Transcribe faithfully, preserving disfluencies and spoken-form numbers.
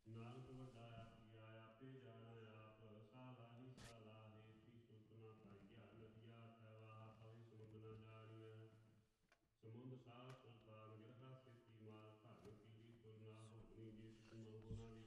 ਨਾਨਕ ਵੱਡਾ ਆਪੀਆ ਆਪੇ ਜਾਣਾ ਆਪ ਸਾਲਾਹੀ ਸਾਲਾਹੇ ਤੀ ਸੁਰਤ ਨਾ ਪਾਈਆ ਨਦੀਆ ਤੈਵਾਹਾ ਪਵੇ ਸਮੁੰਦ ਨਾ ਜਾਣੀਐ ਸਮੁੰਦ ਸਾਹ ਸੁਲਤਾਨ ਗਿਰਹਾ ਸੇਤੀ ਮਾਲ ਧਨ ਪੀਲੀ ਤੁਰਨਾ ਹੋਣੀ ਜੇ ਤੁਮ ਗੁਨਾ ਦੀ